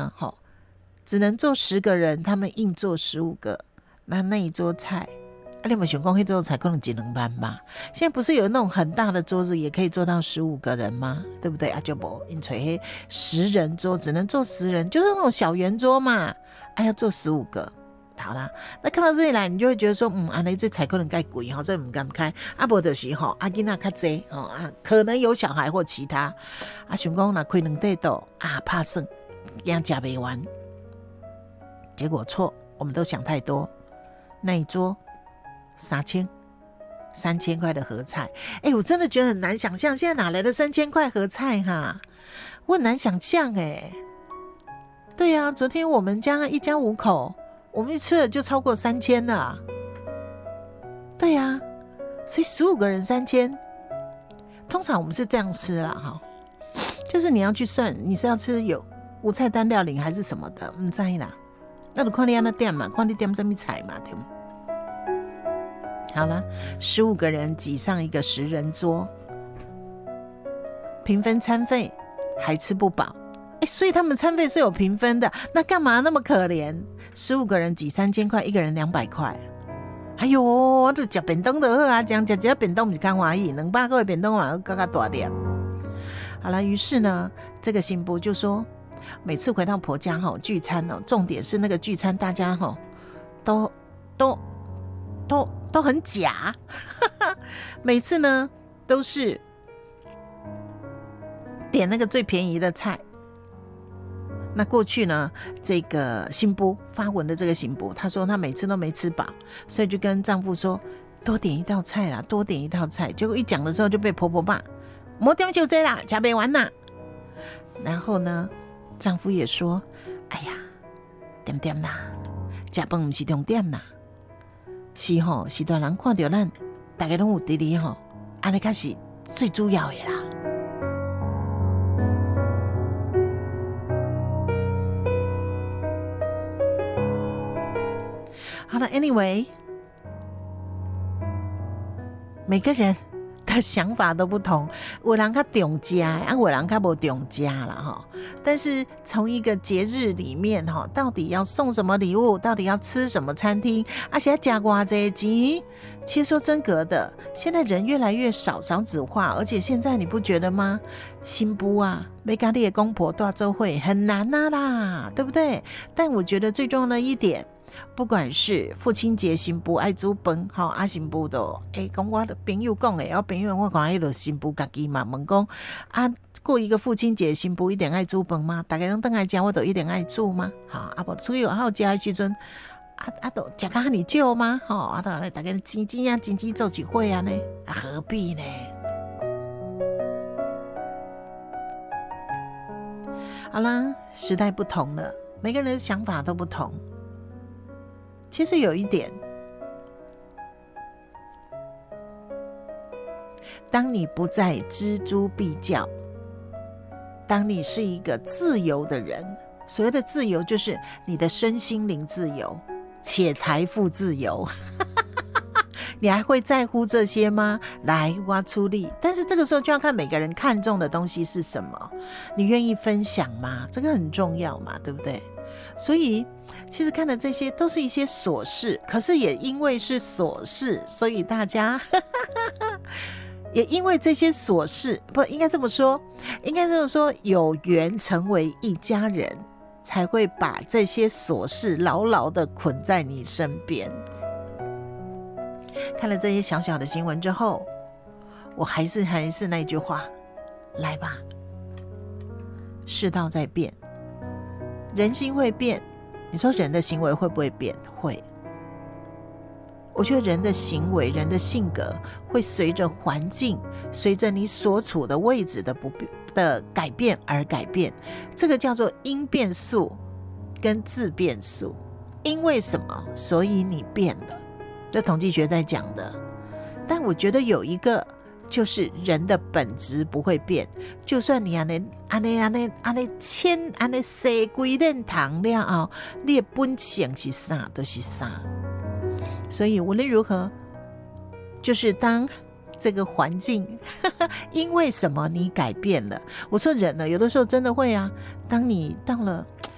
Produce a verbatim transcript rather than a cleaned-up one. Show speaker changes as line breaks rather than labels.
呢，吼，只能坐十个人，他们硬坐十五个，那那一桌菜。啊、你们想讲那桌菜可能只能班吧？现在不是有那种很大的桌子，也可以坐到十五个人吗？对不对？啊，就不因吹十人桌，只能坐十人，就是那种小圆桌嘛。哎、啊，要坐十五个，好啦。那看到这里来，你就会觉得说，嗯，啊，那这菜可能该贵哈，所以唔敢开。啊，不就是吼，啊，囡仔较济哦啊，可能有小孩或其他啊，想讲那开两块肚啊，怕剩，惊吃不完。结果错，我们都想太多。那一桌。三千，三千块的合菜，哎、欸，我真的觉得很难想象，现在哪来的三千块合菜哈？我很难想象哎、欸。对呀、啊，昨天我们家一家五口，我们一吃了就超过三千了。对呀、啊，所以十五个人三千，通常我们是这样吃啦哈，就是你要去算你是要吃有无菜单料理还是什么的，不知道啦。那就看你按那点嘛，看你点什么菜嘛，对吗？好了，十五个人挤上一个十人桌，平分餐费还吃不饱，哎，所以他们餐费是有平分的，那干嘛那么可怜？十五个人挤三千块，一个人两百块，哎呦，我都吃便当就好啊，这样吃一个便当不是看欢喜，两百块的便当嘛，更加大点。好了，于是呢，这个新妇就说，每次回到婆家哈聚餐哦，重点是那个聚餐大家哈都都都。都很假，每次呢都是点那个最便宜的菜。那过去呢，这个新妇发文的这个新妇，她说她每次都没吃饱，所以就跟丈夫说多点一道菜啦，多点一道菜。结果一讲的时候就被婆婆骂，没点就这啦，吃不完啦。然后呢，丈夫也说，哎呀，点点啦，吃饭不是重点啦。是吼，是大人看到咱大家拢有伫哩吼，安尼才是最主要的啦。好了 ，anyway， 每个人的想法都不同，有人较重家，啊，有人较无重家啦哈。但是从一个节日里面哈，到底要送什么礼物，到底要吃什么餐厅，而且要加多少钱？其实说真格的，现在人越来越少少子化，而且现在你不觉得吗？新妇啊，要跟你的公婆大做伙很难啊啦，对不对？但我觉得最重要的一点，不管是父亲节新妇爱煮饭，好啊新妇都诶，讲我的朋友讲诶，我朋友我讲迄个新妇家己嘛问讲啊。过一个父亲节，新妇一定爱煮饭吗？大家拢等来吃，我都一定爱煮吗？好，啊不，出去外口吃的时阵，啊啊都吃甲尼少吗？吼、哦，啊都来大家钱钱啊，钱钱做一伙啊呢，啊何必呢？好啦，时代不同了，每个人的想法都不同。其实有一点，当你不再锱铢必较。当你是一个自由的人，所谓的自由就是你的身心灵自由，且财富自由。你还会在乎这些吗？来，我出力。但是这个时候就要看每个人看重的东西是什么，你愿意分享吗？这个很重要嘛，对不对？所以其实看的这些都是一些琐事，可是也因为是琐事，所以大家也因为这些琐事，不应该这么说，应该这么说，有缘成为一家人，才会把这些琐事牢牢的捆在你身边。看了这些小小的新闻之后，我还是还是那句话，来吧，世道在变，人心会变，你说人的行为会不会变？会。我觉得人的行为，人的性格会随着环境，随着你所处的位置的不的改变而改变，这个叫做因变数跟自变数。因为什么，所以你变了，这统计学在讲的。但我觉得有一个就是人的本质不会变，就算你安尼安尼安尼安尼千安尼洗几练糖了后，你的本性是啥都是啥。所以无论如何，就是当这个环境因为什么你改变了，我说人呢，有的时候真的会啊，当你到了